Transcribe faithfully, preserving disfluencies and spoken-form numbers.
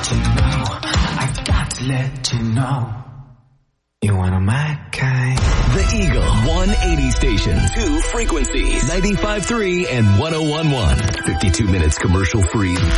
to know, I've got to let you know. You're one of my kind. The Eagle, one eighty station, two frequencies, ninety-five point three and one oh one point one. fifty-two minutes commercial free.